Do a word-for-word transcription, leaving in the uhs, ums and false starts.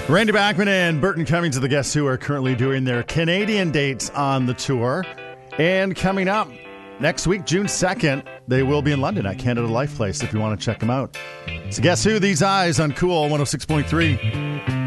Randy Bachman and Burton Cummings are the guests who are currently doing their Canadian dates on the tour. And coming up next week, June second, they will be in London at Canada Life Place if you want to check them out. So guess who? These Eyes on Cool one oh six point three.